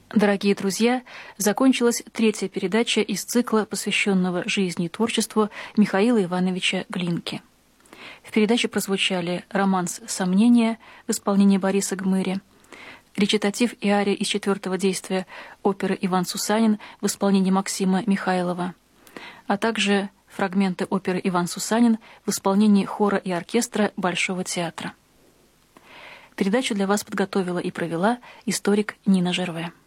Дорогие друзья, закончилась третья передача из цикла, посвященного жизни и творчеству Михаила Ивановича Глинки. В передаче прозвучали романс «Сомнения» в исполнении Бориса Гмыри, речитатив и ария из четвертого действия оперы «Иван Сусанин» в исполнении Максима Михайлова, а также фрагменты оперы «Иван Сусанин» в исполнении хора и оркестра Большого театра. Передачу для вас подготовила и провела историк Нина Жерве.